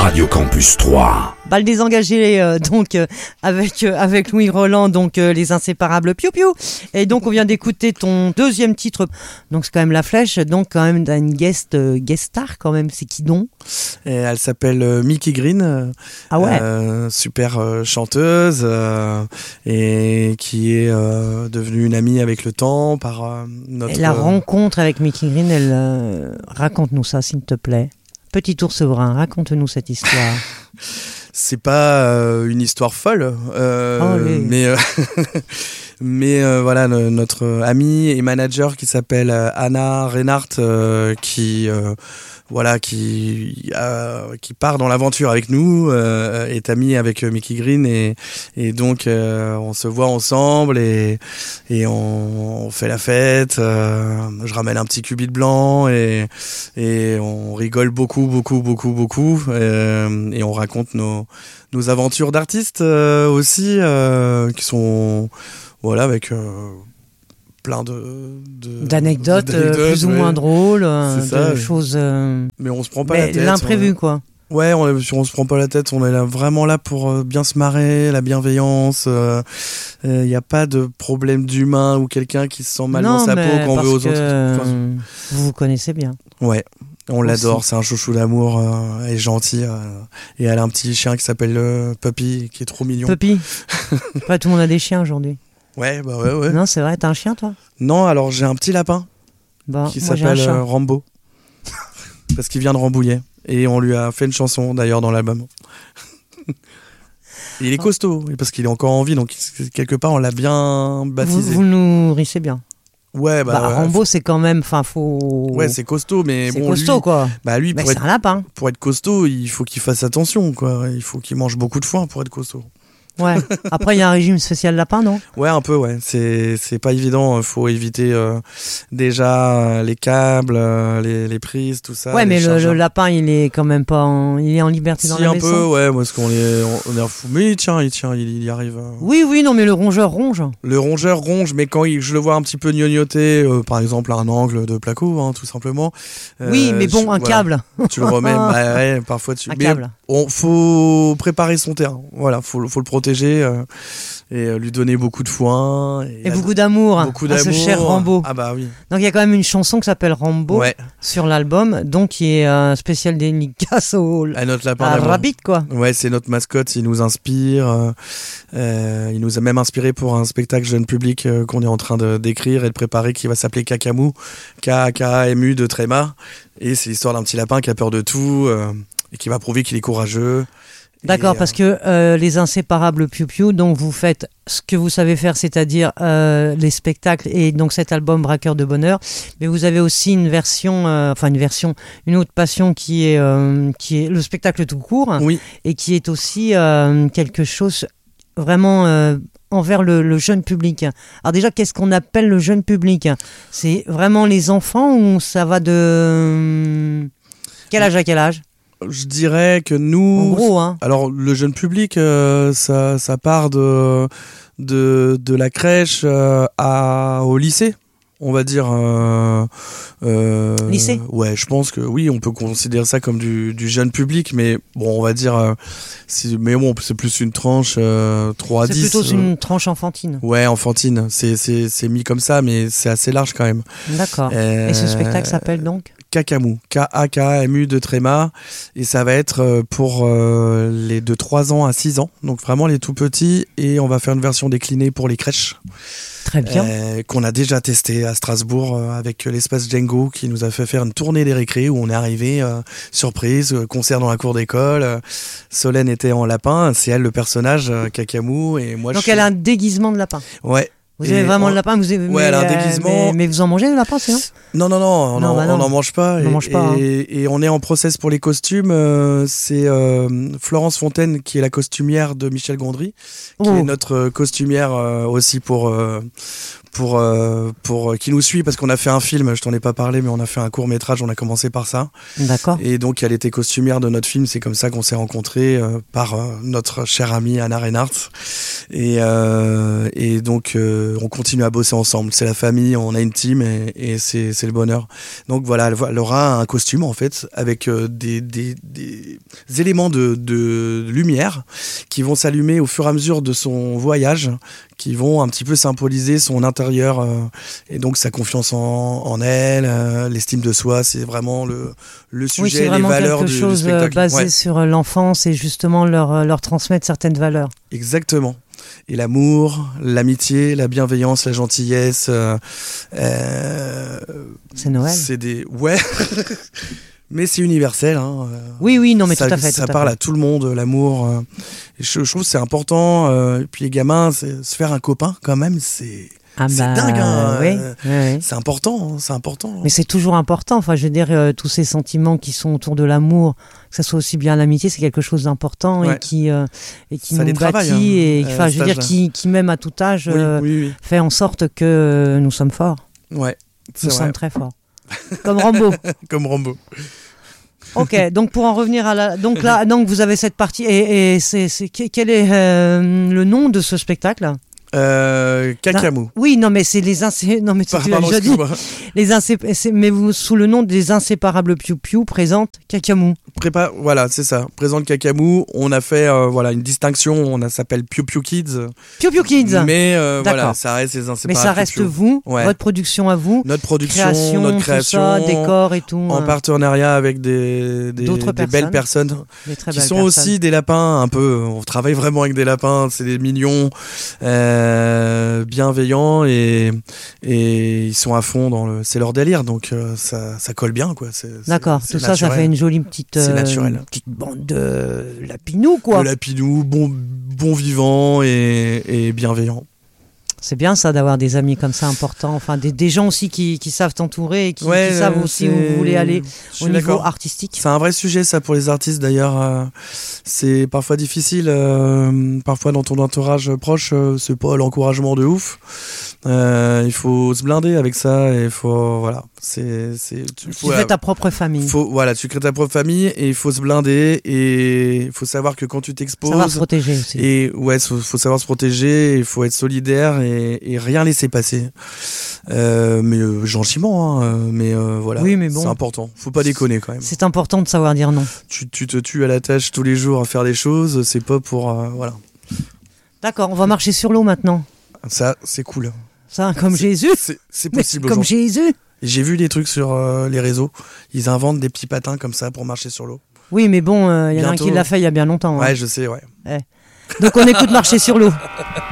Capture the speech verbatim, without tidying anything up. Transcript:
Radio Campus trois. Bal désengagé euh, donc euh, avec euh, avec Louis Roland, donc euh, les inséparables Piou Piou. Et donc on vient d'écouter ton deuxième titre, donc c'est quand même La Flèche, donc quand même t'as une guest euh, guest star quand même, c'est qui donc? Et elle s'appelle euh, Mickey Green. Euh, ah ouais. Euh, super euh, chanteuse euh, et qui est euh, devenue une amie avec le temps par euh, notre. Et la rencontre avec Mickey Green, elle euh, raconte-nous ça s'il te plaît. Petit ours brun, raconte-nous cette histoire. C'est pas euh, une histoire folle, euh, oh, les... mais euh, mais euh, voilà le, notre amie et manager qui s'appelle euh, Anna Reinhardt, euh, qui euh, voilà qui euh, qui part dans l'aventure avec nous, euh, est amie avec Mickey Green et et donc euh, on se voit ensemble et et on, on fait la fête. Euh, je ramène un petit cubit blanc et et on rigole beaucoup beaucoup beaucoup beaucoup euh, et on raconte nos nos aventures d'artistes euh, aussi euh, qui sont voilà avec euh, plein de, de d'anecdotes, d'anecdotes euh, plus ou ouais. moins drôles, euh, de ça, choses euh... mais on se prend pas la tête, l'imprévu on... quoi. Ouais, on, on se prend pas la tête, on est là, vraiment là pour euh, bien se marrer, la bienveillance. Il euh, n'y euh, a pas de problème d'humain ou quelqu'un qui se sent mal non, dans sa peau quand on veut aux autres. Enfin, vous vous connaissez bien. Ouais. On l'adore, c'est un chouchou d'amour, euh, elle est gentille. Euh, et elle a un petit chien qui s'appelle euh, Puppy, qui est trop mignon. Puppy. Après, tout le monde a des chiens aujourd'hui. Ouais, bah ouais, ouais. Non, c'est vrai, t'as un chien, toi? Non, alors j'ai un petit lapin bon, qui moi, s'appelle euh, Rambo. Parce qu'il vient de Rambouillet. Et on lui a fait une chanson, d'ailleurs, dans l'album. Il est costaud, parce qu'il est encore en vie, donc quelque part, on l'a bien baptisé. Vous, vous nourrissez bien. Ouais, bah, bah ouais, Rambo faut... c'est quand même, enfin faut. Ouais, c'est costaud, mais c'est bon, costaud lui, quoi. Bah lui, mais pour c'est être... un lapin. Pour être costaud, il faut qu'il fasse attention, quoi. Il faut qu'il mange beaucoup de foin pour être costaud. Ouais. Après, il y a un régime spécial lapin, non? Ouais, un peu, ouais. C'est c'est pas évident. Il faut éviter euh, déjà euh, les câbles, euh, les, les prises, tout ça. Ouais, mais le, le lapin, il est quand même pas, en... il est en liberté si, dans la un maison. peu, ouais. Parce qu'on est, on est fou. Mais il tient, il tient, il, il y arrive. Euh... Oui, oui, non, mais le rongeur ronge. Le rongeur ronge, mais quand il, je le vois un petit peu gnognoter, euh, par exemple à un angle de placo, hein, tout simplement. Euh, oui, mais bon, je, un voilà, câble. Tu le remets. Bah, ouais, parfois tu. Un mais câble. On faut préparer son terrain. Voilà, faut, faut le protéger. Euh... et euh, lui donner beaucoup de foin et, et beaucoup d'amour beaucoup à d'amour. ce cher Rambo. Ah bah oui. Donc il y a quand même une chanson qui s'appelle Rambo ouais. sur l'album, donc qui est un spécial dédicace au à notre lapin à Rabbit quoi. Ouais, c'est notre mascotte, il nous inspire. Euh, euh, il nous a même inspiré pour un spectacle jeune public euh, qu'on est en train de d'écrire et de préparer qui va s'appeler Kakamou, K A K A M U de tréma, et c'est l'histoire d'un petit lapin qui a peur de tout euh, et qui va prouver qu'il est courageux. D'accord, et, parce que euh, les inséparables Piou Piou, donc vous faites ce que vous savez faire, c'est-à-dire euh, les spectacles et donc cet album Braqueur de bonheur, mais vous avez aussi une version, euh, enfin une version, une autre passion qui est euh, qui est le spectacle tout court, oui. et qui est aussi euh, quelque chose vraiment euh, envers le, le jeune public. Alors déjà, qu'est-ce qu'on appelle le jeune public? C'est vraiment les enfants ou ça va de quel âge à quel âge? Je dirais que nous, en gros, hein. Alors le jeune public, euh, ça, ça part de, de, de la crèche euh, à, au lycée, on va dire. Euh, euh, lycée. Ouais, je pense que oui, on peut considérer ça comme du, du jeune public, mais bon, on va dire, euh, c'est, mais bon, c'est plus une tranche euh, trois à dix. C'est plutôt euh, une tranche enfantine. Ouais, enfantine. C'est, c'est, c'est mis comme ça, mais c'est assez large quand même. D'accord. Euh, Et ce spectacle s'appelle donc Kakamou, K A K A M U de tréma, et ça va être pour euh, les de trois ans à six ans, donc vraiment les tout petits, et on va faire une version déclinée pour les crèches. Très bien. Euh, qu'on a déjà testé à Strasbourg euh, avec l'espace Django qui nous a fait faire une tournée des récrés où on est arrivé, euh, surprise, euh, concert dans la cour d'école, euh, Solène était en lapin, c'est elle le personnage, euh, Kakamou, et moi donc je elle suis... a un déguisement de lapin. Ouais. Vous avez vraiment on... le lapin, vous avez... Ouais, elle a un déguisement. Mais, mais vous en mangez le lapin, c'est non? Non, non, non, on non, n'en bah non. mange pas. On et, mange pas. Hein. Et, et on est en process pour les costumes. Euh, c'est euh, Florence Fontaine qui est la costumière de Michel Gondry, qui oh. est notre costumière euh, aussi pour... Euh, pour euh, pour qui nous suit parce qu'on a fait un film, je t'en ai pas parlé, mais on a fait un court métrage, on a commencé par ça. D'accord. Et donc elle était costumière de notre film, c'est comme ça qu'on s'est rencontrés euh, par euh, notre chère amie Anna Reinhardt. Et euh, et donc euh, euh, on continue à bosser ensemble. C'est la famille, on a une team et, et c'est, c'est le bonheur. Donc voilà, elle, elle aura un costume en fait avec euh, des, des, des éléments de, de lumière qui vont s'allumer au fur et à mesure de son voyage, qui vont un petit peu symboliser son intérieur euh, et donc sa confiance en, en elle, euh, l'estime de soi. C'est vraiment le, le sujet, oui, c'est les valeurs quelque du, chose du spectacle. basé Ouais. sur l'enfance et justement leur, leur transmettre certaines valeurs. Exactement. Et l'amour, l'amitié, la bienveillance, la gentillesse. Euh, euh, c'est Noël. C'est des... Ouais. Mais c'est universel. Hein. Oui, oui, non, mais ça, tout à fait. Ça tout parle à, fait. à tout le monde, l'amour. Euh, et je, je trouve que c'est important. Euh, et puis les gamins, c'est, se faire un copain quand même, c'est... Ah c'est bah, dingue, hein. oui, oui. C'est important, c'est important. Mais c'est toujours important. Enfin, je veux dire, euh, tous ces sentiments qui sont autour de l'amour, que ça soit aussi bien l'amitié, c'est quelque chose d'important ouais. et qui euh, et qui ça nous bâtit hein, et enfin, euh, je veux dire, qui, qui même à tout âge oui, euh, oui, oui. fait en sorte que nous sommes forts. Ouais, nous vrai. sommes très forts. Comme Rambo. Comme Rambo. Ok, donc pour en revenir à la, donc là, donc vous avez cette partie et, et c'est, c'est quel est euh, le nom de ce spectacle? Euh, Cacamou. Oui, non, mais c'est les insé... non mais c'est Pardon, déjà dit. Les insé... mais vous sous le nom des inséparables Piou Piou présente Cacamou. Prépa... Voilà, c'est ça. Présente Cacamou. On a fait euh, voilà une distinction. On a s'appelle Piou Piou Kids. Piou Piou Kids. Mais euh, voilà, ça reste les inséparables. Mais ça reste Piou Piou. vous, ouais. votre production à vous. Notre production, création, notre création, tout ça, décor et tout. En euh... partenariat avec des des, D'autres des personnes. belles personnes des très qui belles sont personnes. aussi des lapins un peu. On travaille vraiment avec des lapins. C'est des mignons. Euh... bienveillants et et ils sont à fond dans le c'est leur délire donc euh, ça ça colle bien quoi c'est, d'accord c'est, tout c'est ça naturel. Ça fait une jolie petite c'est euh, naturel. Une petite bande de lapinous quoi de lapinous bon bon vivant et et bienveillant. C'est bien ça d'avoir des amis comme ça importants, enfin des, des gens aussi qui, qui savent t'entourer et qui, ouais, qui savent aussi où vous voulez aller au niveau d'accord. artistique. C'est un vrai sujet ça pour les artistes d'ailleurs. Euh, c'est parfois difficile, euh, parfois dans ton entourage proche, euh, c'est pas l'encouragement de ouf. Euh, il faut se blinder avec ça et il faut voilà. C'est c'est tu, faut, tu fais ta propre famille. Faut voilà, tu crées ta propre famille et il faut se blinder et il faut savoir que quand tu t'exposes, savoir se protéger aussi. Et ouais, faut, faut savoir se protéger, il faut être solidaire et, et rien laisser passer. Euh, mais euh, gentiment, hein, mais euh, voilà. Oui, mais bon, c'est important. Faut pas déconner quand même. C'est important de savoir dire non. Tu, tu te tues à la tâche tous les jours à faire des choses, c'est pas pour euh, voilà. D'accord, on va marcher sur l'eau maintenant. Ça, c'est cool. Ça, comme c'est, Jésus. C'est, c'est possible. Comme Jésus. J'ai vu des trucs sur euh, les réseaux. Ils inventent des petits patins comme ça pour marcher sur l'eau. Oui, mais bon, il euh, y en a un qui l'a fait il y a bien longtemps. Ouais, hein. je sais, ouais. ouais. Donc on écoute Marcher sur l'eau.